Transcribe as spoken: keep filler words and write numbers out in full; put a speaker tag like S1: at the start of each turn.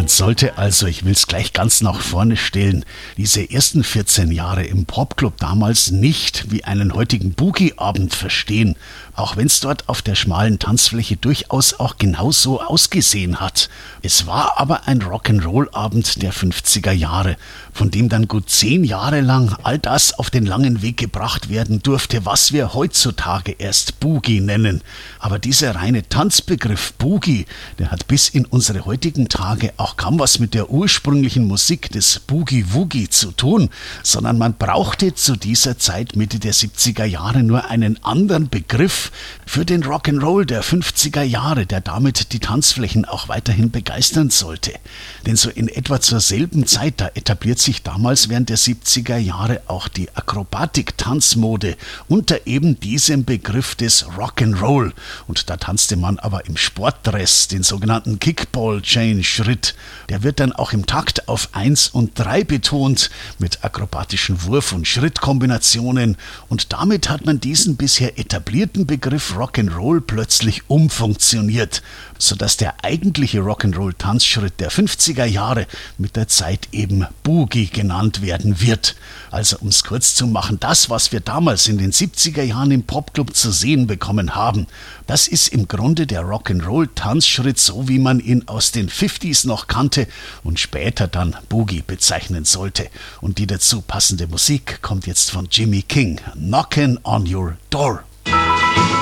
S1: Man sollte also, ich will es gleich ganz nach vorne stellen, diese ersten vierzehn Jahre im Popclub damals nicht wie einen heutigen Boogie-Abend verstehen, auch wenn es dort auf der schmalen Tanzfläche durchaus auch genauso ausgesehen hat. Es war aber ein Rock'n'Roll-Abend der fünfziger Jahre, von dem dann gut zehn Jahre lang all das auf den langen Weg gebracht werden durfte, was wir heutzutage erst Boogie nennen. Aber dieser reine Tanzbegriff Boogie, der hat bis in unsere heutigen Tage auch kaum was mit der ursprünglichen Musik des Boogie-Woogie zu tun, sondern man brauchte zu dieser Zeit Mitte der siebziger Jahre nur einen anderen Begriff für den Rock'n'Roll der fünfziger Jahre, der damit die Tanzflächen auch weiterhin begeistern sollte. Denn so in etwa zur selben Zeit, da etabliert sich damals während der siebziger Jahre auch die Akrobatik-Tanzmode unter eben diesem Begriff des Rock'n'Roll. Und da tanzte man aber im Sportdress, den sogenannten Kickball-Chain-Schritt. Der wird dann auch im Takt auf eins und drei betont, mit akrobatischen Wurf- und Schrittkombinationen. Und damit hat man diesen bisher etablierten Begriff Rock'n'Roll plötzlich umfunktioniert, sodass der eigentliche Rock'n'Roll-Tanzschritt der fünfziger Jahre mit der Zeit eben Boogie genannt werden wird. Also um es kurz zu machen, das, was wir damals in den siebziger Jahren im Popclub zu sehen bekommen haben, das ist im Grunde der Rock'n'Roll-Tanzschritt, so wie man ihn aus den fünfziger noch kannte und später dann Boogie bezeichnen sollte. Und die dazu passende Musik kommt jetzt von Jimmy King, Knockin' on Your Door.